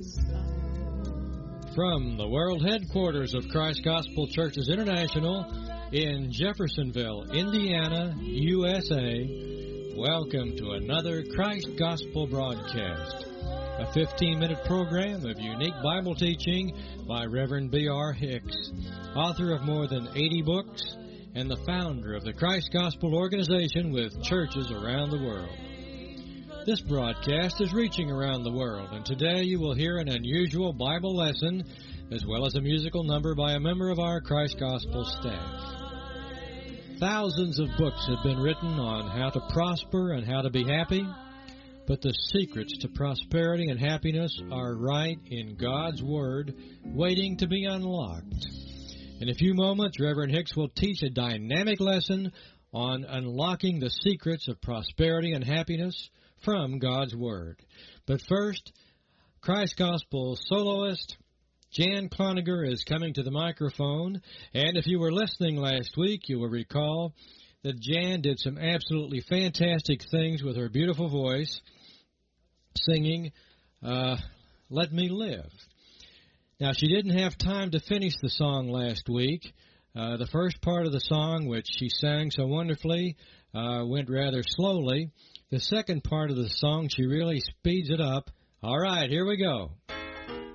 From the world headquarters of Christ Gospel Churches International in Jeffersonville, Indiana, USA, welcome to another Christ Gospel broadcast, a 15-minute program of unique Bible teaching by Reverend B.R. Hicks, author of more than 80 books and the founder of the Christ Gospel organization with churches around the world. This broadcast is reaching around the world, and today you will hear an unusual Bible lesson as well as a musical number by a member of our Christ Gospel staff. Thousands of books have been written on how to prosper and how to be happy, but the secrets to prosperity and happiness are right in God's Word, waiting to be unlocked. In a few moments, Reverend Hicks will teach a dynamic lesson on unlocking the secrets of prosperity and happiness from God's Word. But first, Christ Gospel soloist Jan Cloninger is coming to the microphone, and if you were listening last week, you will recall that Jan did some absolutely fantastic things with her beautiful voice, singing Let Me Live. Now, she didn't have time to finish the song last week. The first part of the song, which she sang so wonderfully, went rather slowly. The second part of the song, she really speeds it up. All right, here we go.